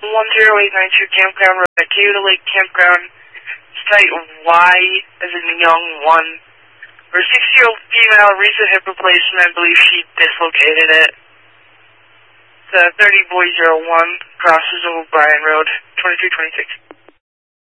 10892 Campground Road at Cave Lake Campground, site Y as in young 1. For a 60-year-old female, recent hip replacement, I believe she dislocated it. The 30 Boy 01 crosses O'Brien Road, 2326.